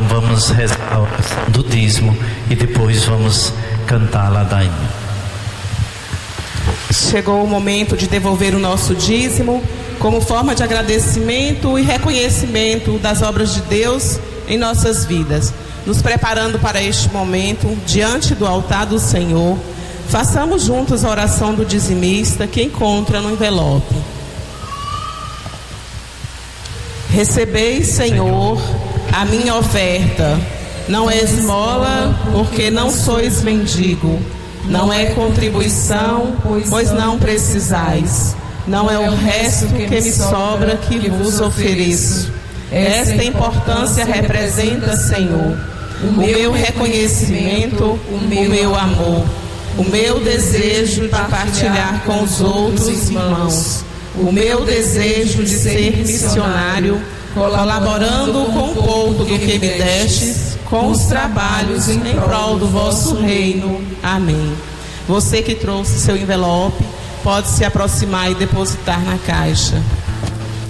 Então vamos rezar a oração do dízimo e depois vamos cantar a ladainha. Chegou o momento de devolver o nosso dízimo como forma de agradecimento e reconhecimento das obras de Deus em nossas vidas. Nos preparando para este momento, diante do altar do Senhor, façamos juntos a oração do dizimista que encontra no envelope. Recebei, Senhor, a minha oferta. Não é esmola, porque não sois mendigo. Não é contribuição, pois não precisais. Não é o resto que me sobra que vos ofereço. Esta importância representa, Senhor, o meu reconhecimento, o meu amor, o meu desejo de partilhar com os outros irmãos, o meu desejo de ser missionário, colaborando com o pouco do que me destes, com os trabalhos em prol do vosso reino. Amém. Você que trouxe seu envelope, pode se aproximar e depositar na caixa.